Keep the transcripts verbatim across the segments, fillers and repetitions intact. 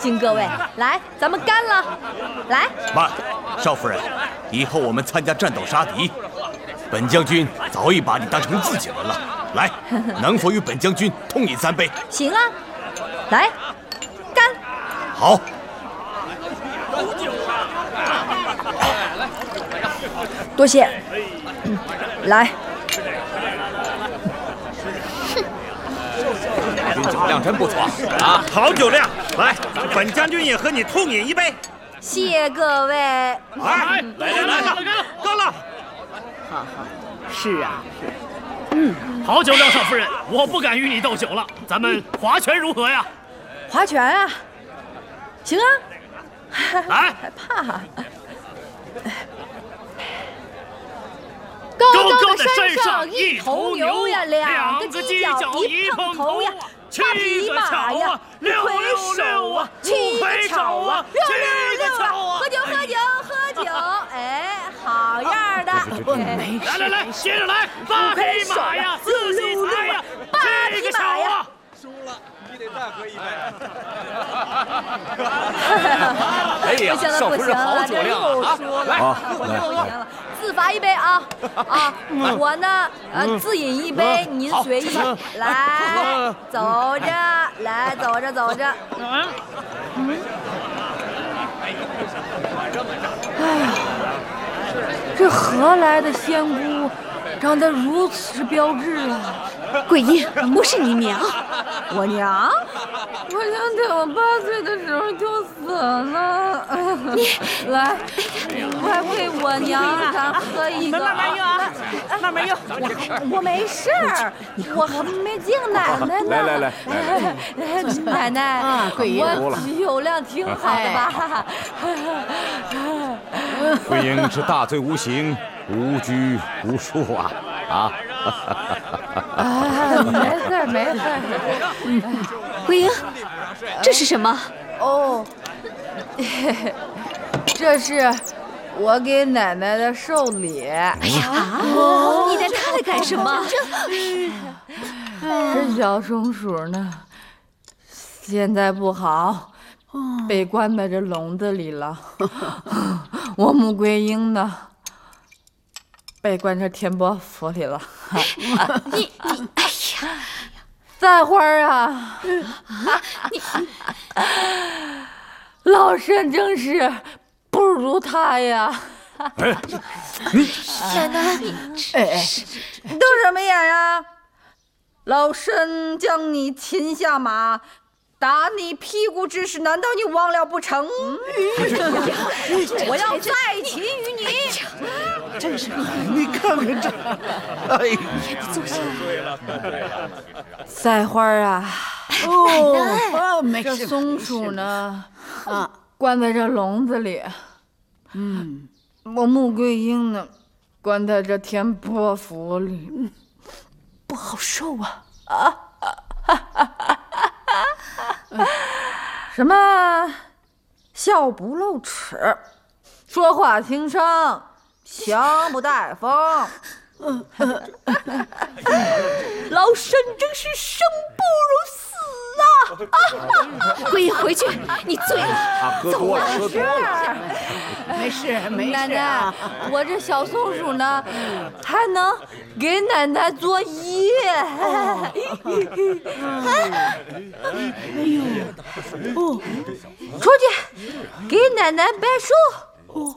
请各位来，咱们干了！来， 慢，少夫人，以后我们参加战斗杀敌，本将军早已把你当成自己人了。来，能否与本将军痛饮三杯？ 行啊，来，干！ 好。 多谢。嗯，来。 军酒量真不错啊！好酒量，来，本将军也和你痛饮一杯。 谢各位。 来来来来了，够了。 哈哈，是啊，是。 嗯，好酒量，少夫人，我不敢与你斗酒了，咱们划拳如何呀？ 划拳啊！行啊。 来， 害怕。 高高的山上一头牛呀，两个犄角一碰头呀，七个巧啊，六六六啊，七回巧啊，七个巧啊！ 喝酒喝酒喝酒，哎，好样的！ 来来来，接着来，八匹马呀，四喜财呀，七个巧啊！ 输了，你得再喝一杯。 哎呀，少夫人好酒量啊！ 来，来。自罚一杯啊啊！我呢，呃，自饮一杯，您随意。来，走着，来，走着，走着。嗯嗯。哎呀，这何来的仙姑，长得如此标致啊！ 桂英，不是你娘， 我娘，我娘在我八岁的时候就死了。 你来，快给我娘咱喝一个。 慢慢用啊，慢慢用。 我我没事儿，我还没敬奶奶呢。 来来来， 奶奶啊，桂英， 我酒量挺好的吧？ 桂英是大罪无形，无拘无束啊啊！ 啊，没事没事。 嗯，桂英，这是什么？ 哦，这是我给奶奶的寿礼。 哎呀，你带它来干什么？ 这小松鼠呢，现在不好，被关在这笼子里了。我穆桂英呢，被关这天波府里了。 你你，哎呀， 赛花啊， 你老身正是不如他呀。 哎， 奶奶， 哎，瞪什么眼呀？老身将你擒下马，打你屁股之事，难道你忘了不成？我要再擒于你！ 真是， 你看看这，哎， 你坐下。 赛花啊， 哦，没事。 这松鼠呢？啊，关在这笼子里。嗯，我穆桂英呢，关在这天波府里，嗯，不好受啊！啊什么笑不露齿，说话轻声，枪不带风。老身真是生不如死啊！ 桂英，回去，你醉了。 他喝多了，喝多了。 没事没事。 奶奶，我这小松鼠呢，还能给奶奶作揖。哎呦，哦，出去给奶奶摆手。哦，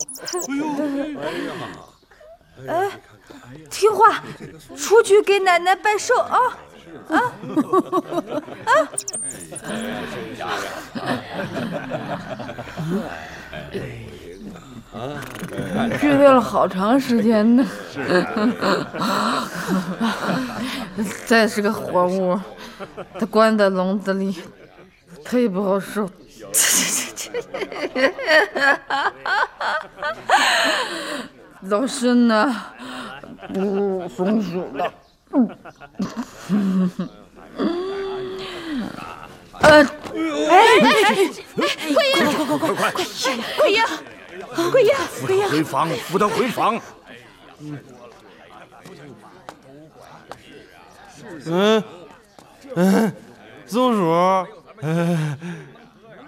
哎，听话，出去给奶奶摆手啊！啊啊！拘留了好长时间呢。再是个活物，他关在笼子里，忒不好受。老身呢，不如松鼠的。呃，哎哎哎， 桂英， 快快快快！ 桂英，桂英，桂英， 回房，扶他回房。 嗯嗯，松鼠，嗯。